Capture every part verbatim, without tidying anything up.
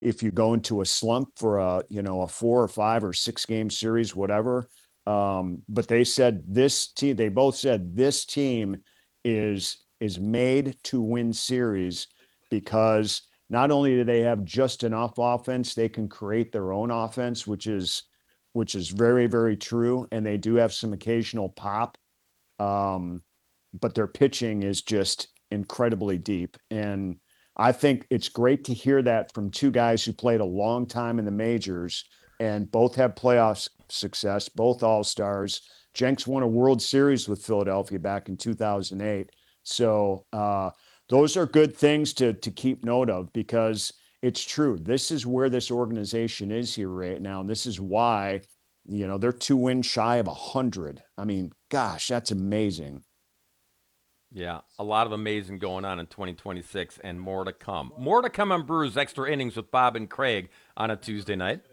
if you go into a slump for a, you know, a four or five or six game series, whatever. Um, but they said this team, they both said this team is is made to win series because not only do they have just enough offense, they can create their own offense, which is which is very, very true. And they do have some occasional pop. Um, but their pitching is just incredibly deep. And I think it's great to hear that from two guys who played a long time in the majors and both have playoff success, both all-stars. Jenks won a World Series with Philadelphia back in two thousand eight. So uh, those are good things to to keep note of because it's true. This is where this organization is here right now. And this is why, you know, they're two wins shy of a hundred. I mean, gosh, that's amazing. Yeah, a lot of amazing going on in twenty twenty-six and more to come. More to come on Brewers Extra Innings with Bob and Craig on a Tuesday night.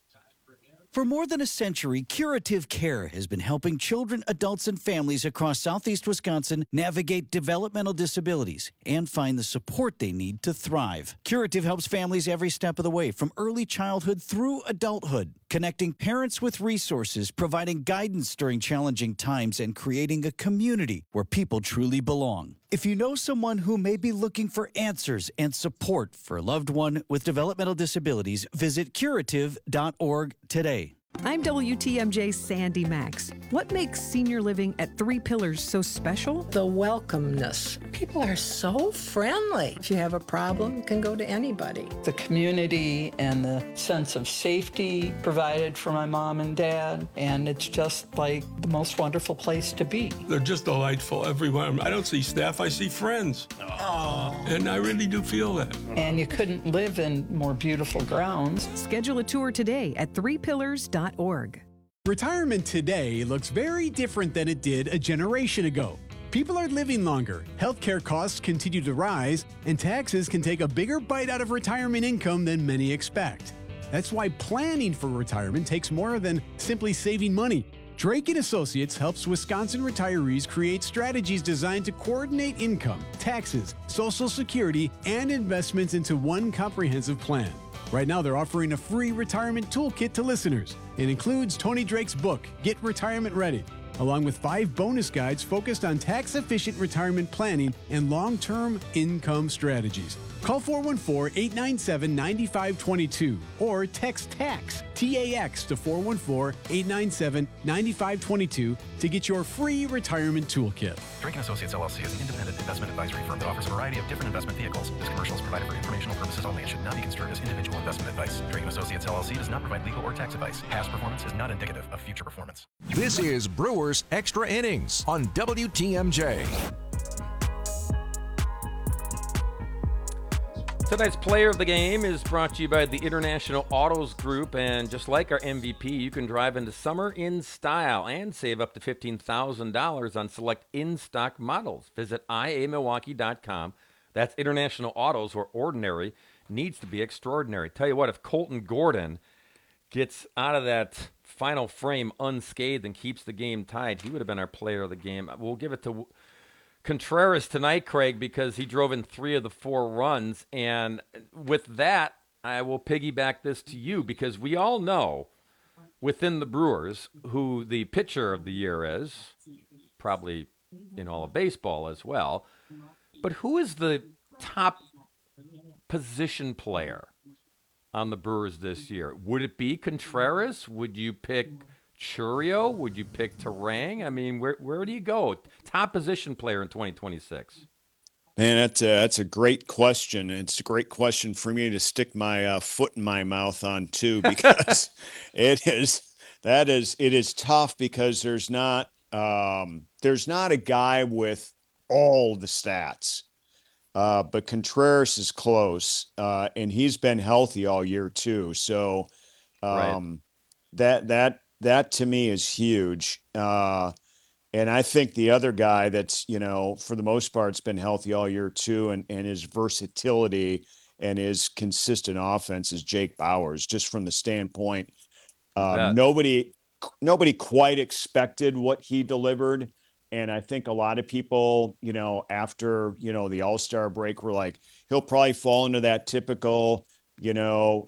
For more than a century, Curative Care has been helping children, adults, and families across southeast Wisconsin navigate developmental disabilities and find the support they need to thrive. Curative helps families every step of the way, from early childhood through adulthood, connecting parents with resources, providing guidance during challenging times, and creating a community where people truly belong. If you know someone who may be looking for answers and support for a loved one with developmental disabilities, visit curative dot org today. I'm W T M J's Sandy Max. What makes senior living at Three Pillars so special? The welcomeness. People are so friendly. If you have a problem, you can go to anybody. The community and the sense of safety provided for my mom and dad, and it's just like the most wonderful place to be. They're just delightful, everyone. I don't see staff, I see friends. Aww. And I really do feel that. And you couldn't live in more beautiful grounds. Schedule a tour today at three pillars dot org. Retirement today looks very different than it did a generation ago. People are living longer, healthcare costs continue to rise, and taxes can take a bigger bite out of retirement income than many expect. That's why planning for retirement takes more than simply saving money. Drake and Associates helps Wisconsin retirees create strategies designed to coordinate income, taxes, Social Security, and investments into one comprehensive plan. Right now, they're offering a free retirement toolkit to listeners. It includes Tony Drake's book, Get Retirement Ready, along with five bonus guides focused on tax-efficient retirement planning and long-term income strategies. Call four one four, eight nine seven, nine five two two or text TAX, T A X to four one four, eight nine seven, nine five two two to get your free retirement toolkit. Drake and Associates L L C is an independent investment advisory firm that offers a variety of different investment vehicles. This commercial is provided for informational purposes only and should not be construed as individual investment advice. Drake and Associates L L C does not provide legal or tax advice. Past performance is not indicative of future performance. This is Brewers Extra Innings on W T M J. Tonight's player of the game is brought to you by the International Autos Group, and just like our M V P, you can drive into summer in style and save up to fifteen thousand dollars on select in-stock models. Visit I A Milwaukee dot com. That's International Autos, where ordinary needs to be extraordinary. Tell you what, if Colton Gordon gets out of that final frame unscathed and keeps the game tied, he would have been our player of the game. We'll give it to Contreras tonight, Craig, because he drove in three of the four runs. And with that, I will piggyback this to you, because we all know within the Brewers who the pitcher of the year is, probably in all of baseball as well. But who is the top position player on the Brewers this year? Would it be Contreras? Would you pick Chourio? Would you pick Terang? I mean, where where do you go? Top position player in twenty twenty-six. Man, that's a, that's a great question. It's a great question for me to stick my uh, foot in my mouth on too, because it is that is it is tough because there's not um, there's not a guy with all the stats, uh, but Contreras is close, uh, and he's been healthy all year too. So um, Right. that that. That to me is huge. Uh, and I think the other guy that's, you know, for the most part, has been healthy all year too, and, and his versatility and his consistent offense is Jake Bauers, just from the standpoint. Um, Yeah. nobody, nobody quite expected what he delivered. And I think a lot of people, you know, after, you know, the All-Star break were like, he'll probably fall into that typical, you know,